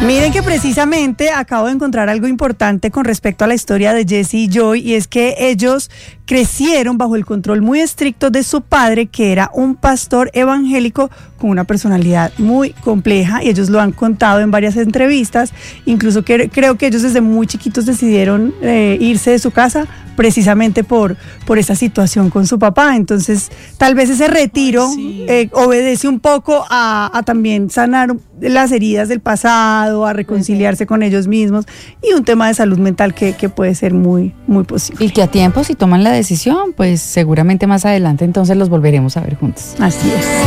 Miren que precisamente acabo de encontrar algo importante con respecto a la historia de Jesse y Joy, y es que ellos crecieron bajo el control muy estricto de su padre, que era un pastor evangélico con una personalidad muy compleja, y ellos lo han contado en varias entrevistas. Incluso creo que ellos desde muy chiquitos decidieron irse de su casa precisamente por esa situación con su papá. Entonces tal vez ese retiro obedece un poco a también sanar las heridas del pasado, a reconciliarse con ellos mismos, y un tema de salud mental que puede ser muy, muy posible. Y que a tiempo, si toman la decisión, pues seguramente más adelante entonces los volveremos a ver juntos. Así es.